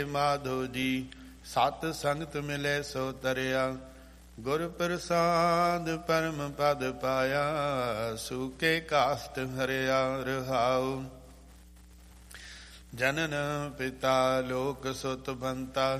ਮਾਧੋ ਜੀ ਸਤ ਸੰਗਤ ਮਿਲੇ ਸੋ ਤਰਿਆ। ਗੁਰ ਪ੍ਰਸਾਦ ਪਰਮ ਪਦ ਪਾਇਆ ਸੂਕੇ ਕਾਸ਼ਟ ਹਰਿਆ ਰਹਾਉ। ਜਨਨ ਪਿਤਾ ਲੋਕ ਸੁਤ ਬੰਤਾ